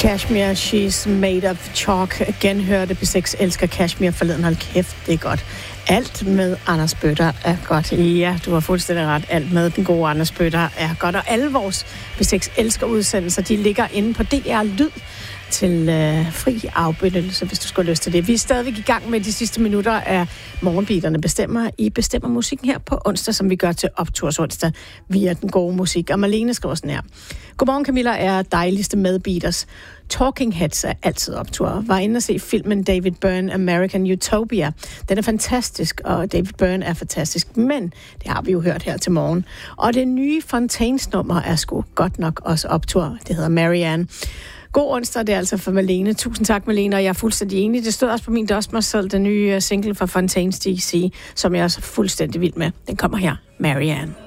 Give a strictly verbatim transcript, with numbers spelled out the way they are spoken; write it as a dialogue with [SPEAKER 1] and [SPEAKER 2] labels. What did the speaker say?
[SPEAKER 1] Kashmir, She's Made of Chalk. Genhørte P seks elsker Kashmir forleden. Hold kæft, det er godt. Alt med Anders Bøtter er godt. Ja, du har fuldstændig ret. Alt med den gode Anders Bøtter er godt. Og alle vores P seks elsker udsendelser, de ligger inde på D R Lyd til øh, fri afbenyttelse, hvis du skulle have lyst til det. Vi er stadigvæk i gang med de sidste minutter af Morgenbeaterne bestemmer. I bestemmer musikken her på onsdag, som vi gør til optursonsdag via den gode musik. Og Marlene skriver sådan her. Godmorgen Camilla er dejligste medbeaters. Talking Heads er altid optur. Var inde at se filmen David Byrne American Utopia. Den er fantastisk, og David Byrne er fantastisk, men det har vi jo hørt her til morgen. Og det nye Fontaines nummer er sgu godt nok også optur. Det hedder Marianne. God onsdag, det er altså for Malene. Tusind tak, Malene, og jeg er fuldstændig enig. Det stod også på min Dust Myself, den nye single fra Fontaines D C, som jeg er også fuldstændig vild med. Den kommer her, Marianne.